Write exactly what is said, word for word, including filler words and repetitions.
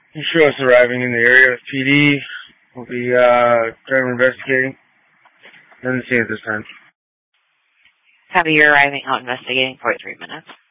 You show us arriving in the area of P D. We'll be uh, driver investigating. Nothing to see at this time. Copy, you're arriving out investigating for three minutes.